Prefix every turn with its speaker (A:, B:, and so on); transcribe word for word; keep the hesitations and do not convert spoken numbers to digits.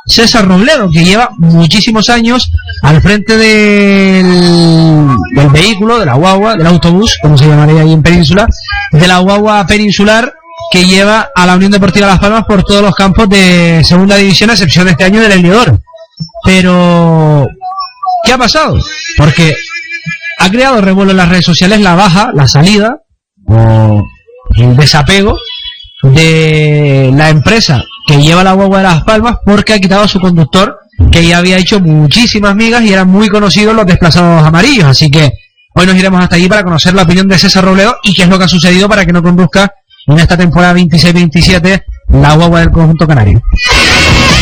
A: César Robledo, que lleva muchísimos años al frente del, del vehículo, de la guagua, del autobús, como se llamaría ahí en Península, de la guagua peninsular que lleva a la Unión Deportiva Las Palmas por todos los campos de segunda división, a excepción de este año del Heliodoro. Pero, ¿qué ha pasado? Porque ha creado revuelo en las redes sociales la baja, la salida, o el desapego de la empresa que lleva la guagua de Las Palmas, porque ha quitado a su conductor, que ya había hecho muchísimas migas y eran muy conocidos los desplazados amarillos. Así que hoy nos iremos hasta allí para conocer la opinión de César Robledo y qué es lo que ha sucedido para que no conduzca en esta temporada veintiséis veintisiete la guagua del conjunto canario.